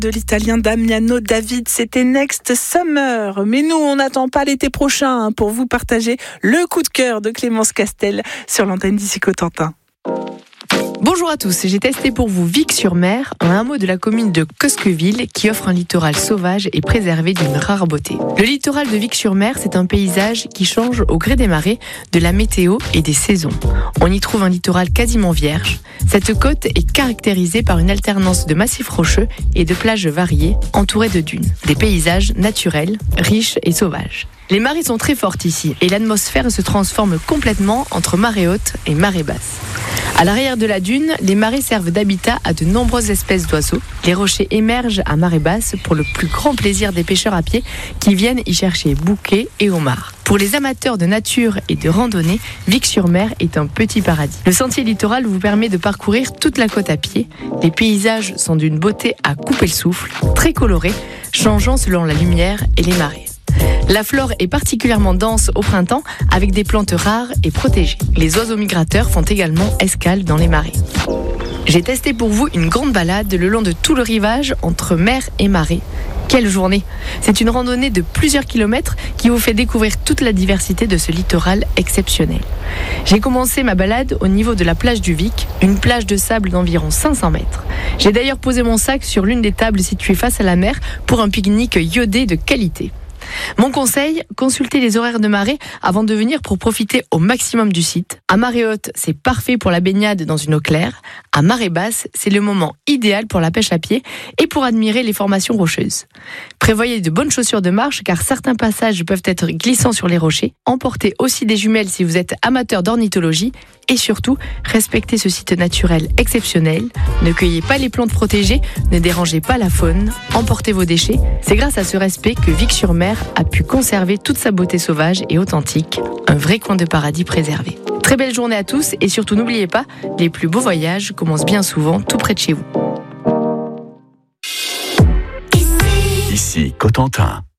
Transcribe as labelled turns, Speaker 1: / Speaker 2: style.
Speaker 1: De l'italien Damiano David, c'était Next Summer. Mais nous, on n'attend pas l'été prochain pour vous partager le coup de cœur de Clémence Castel sur l'antenne d'Ici Cotentin.
Speaker 2: Bonjour à tous, j'ai testé pour vous Vic-sur-Mer, un hameau de la commune de Cosqueville qui offre un littoral sauvage et préservé d'une rare beauté. Le littoral de Vic-sur-Mer, c'est un paysage qui change au gré des marées, de la météo et des saisons. On y trouve un littoral quasiment vierge. Cette côte est caractérisée par une alternance de massifs rocheux et de plages variées, entourées de dunes. Des paysages naturels, riches et sauvages. Les marées sont très fortes ici et l'atmosphère se transforme complètement entre marée haute et marée basse. À l'arrière de la dune, les marées servent d'habitat à de nombreuses espèces d'oiseaux. Les rochers émergent à marée basse pour le plus grand plaisir des pêcheurs à pied qui viennent y chercher bouquets et homards. Pour les amateurs de nature et de randonnée, Vic-sur-Mer est un petit paradis. Le sentier littoral vous permet de parcourir toute la côte à pied. Les paysages sont d'une beauté à couper le souffle, très colorés, changeant selon la lumière et les marées. La flore est particulièrement dense au printemps avec des plantes rares et protégées. Les oiseaux migrateurs font également escale dans les marées. J'ai testé pour vous une grande balade le long de tout le rivage entre mer et marée. Quelle journée! C'est une randonnée de plusieurs kilomètres qui vous fait découvrir toute la diversité de ce littoral exceptionnel. J'ai commencé ma balade au niveau de la plage du Vic, une plage de sable d'environ 500 mètres. J'ai d'ailleurs posé mon sac sur l'une des tables situées face à la mer pour un pique-nique iodé de qualité. Mon conseil, consultez les horaires de marée avant de venir pour profiter au maximum du site. À marée haute, c'est parfait pour la baignade dans une eau claire. À marée basse, c'est le moment idéal pour la pêche à pied et pour admirer les formations rocheuses. Prévoyez de bonnes chaussures de marche car certains passages peuvent être glissants sur les rochers. Emportez aussi des jumelles si vous êtes amateur d'ornithologie et surtout, respectez ce site naturel exceptionnel. Ne cueillez pas les plantes protégées, ne dérangez pas la faune, emportez vos déchets. C'est grâce à ce respect que Vic-sur-Mer a pu conserver toute sa beauté sauvage et authentique, un vrai coin de paradis préservé. Très belle journée à tous et surtout n'oubliez pas, les plus beaux voyages commencent bien souvent tout près de chez vous.
Speaker 3: Ici Cotentin.